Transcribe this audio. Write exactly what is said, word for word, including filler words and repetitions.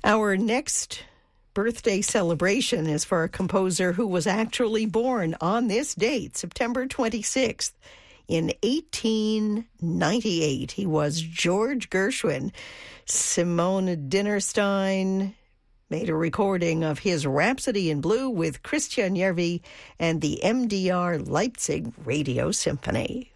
Our next birthday celebration is for a composer who was actually born on this date, September twenty-sixth. In eighteen ninety-eight, he was George Gershwin. Simone Dinnerstein made a recording of his Rhapsody in Blue with Christian Järvi and the M D R Leipzig Radio Symphony.